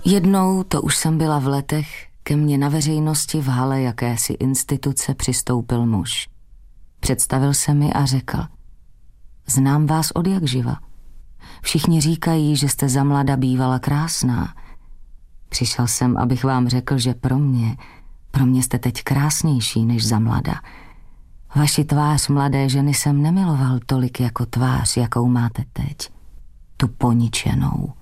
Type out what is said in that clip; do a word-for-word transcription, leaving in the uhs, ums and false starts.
Jednou, to už jsem byla v letech, ke mně na veřejnosti v hale jakési instituce přistoupil muž. Představil se mi a řekl: znám vás od jak živa. Všichni říkají, že jste za mlada bývala krásná. Přišel jsem, abych vám řekl, že pro mě, pro mě jste teď krásnější než za mlada. Vaši tvář mladé ženy jsem nemiloval tolik jako tvář, jakou máte teď. Tu poničenou.